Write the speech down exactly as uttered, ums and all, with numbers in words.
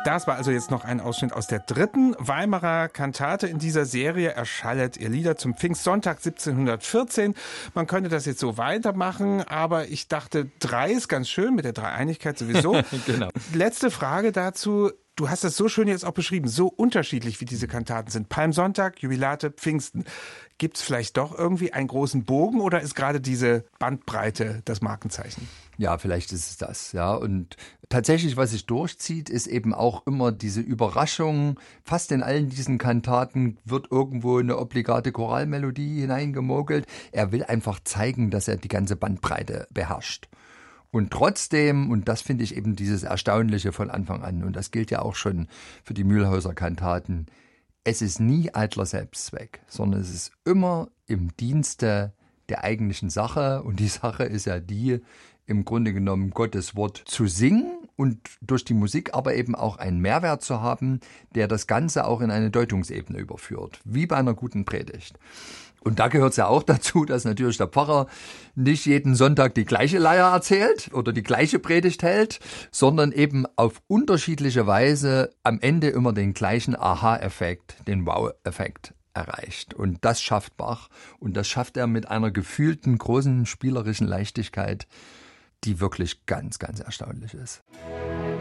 Das war also jetzt noch ein Ausschnitt aus der dritten Weimarer Kantate in dieser Serie. Erschallet ihr Lieder zum Pfingstsonntag siebzehnhundertvierzehn. Man könnte das jetzt so weitermachen, aber ich dachte, drei ist ganz schön, mit der Dreieinigkeit sowieso. Genau. Letzte Frage dazu. Du hast das so schön jetzt auch beschrieben, so unterschiedlich wie diese Kantaten sind. Palmsonntag, Jubilate, Pfingsten. Gibt es vielleicht doch irgendwie einen großen Bogen oder ist gerade diese Bandbreite das Markenzeichen? Ja, vielleicht ist es das, ja. Und tatsächlich, was sich durchzieht, ist eben auch immer diese Überraschung. Fast in allen diesen Kantaten wird irgendwo eine obligate Choralmelodie hineingemogelt. Er will einfach zeigen, dass er die ganze Bandbreite beherrscht. Und trotzdem, und das finde ich eben dieses Erstaunliche von Anfang an, und das gilt ja auch schon für die Mühlhäuser Kantaten, es ist nie eitler Selbstzweck, sondern es ist immer im Dienste der eigentlichen Sache. Und die Sache ist ja die, im Grunde genommen Gottes Wort zu singen und durch die Musik aber eben auch einen Mehrwert zu haben, der das Ganze auch in eine Deutungsebene überführt, wie bei einer guten Predigt. Und da gehört es ja auch dazu, dass natürlich der Pfarrer nicht jeden Sonntag die gleiche Leier erzählt oder die gleiche Predigt hält, sondern eben auf unterschiedliche Weise am Ende immer den gleichen Aha-Effekt, den Wow-Effekt erreicht. Und das schafft Bach und das schafft er mit einer gefühlten, großen spielerischen Leichtigkeit, die wirklich ganz, ganz erstaunlich ist.